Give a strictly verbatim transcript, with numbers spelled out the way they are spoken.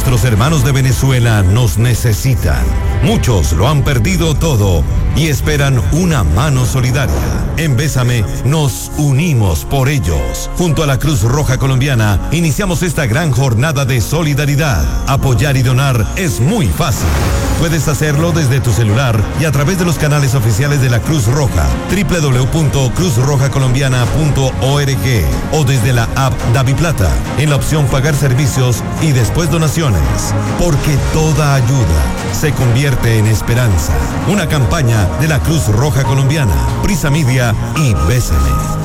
Nuestros hermanos de Venezuela nos necesitan. Muchos lo han perdido todo y esperan una mano solidaria. En Bésame nos unimos por ellos. Junto a la Cruz Roja Colombiana iniciamos esta gran jornada de solidaridad. Apoyar y donar es muy fácil. Puedes hacerlo desde tu celular y a través de los canales oficiales de la Cruz Roja, doble u doble u doble u punto cruz roja colombiana punto org, o desde la app DaviPlata, en la opción Pagar servicios y después donaciones. Porque toda ayuda se convierte en esperanza. Una campaña de la Cruz Roja Colombiana, Prisa Media y Bésame.